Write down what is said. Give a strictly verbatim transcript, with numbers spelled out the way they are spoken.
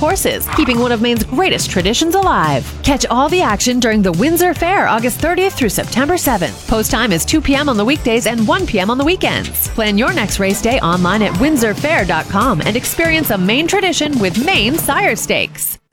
horses, keeping one of Maine's greatest traditions alive. Catch all the action during the Windsor Fair, August thirtieth through September seventh. Post time is two p.m. on the weekdays and one p.m. on the weekends. Plan your next race day online at windsor fair dot com and experience a Maine tradition with Maine Sire Stakes.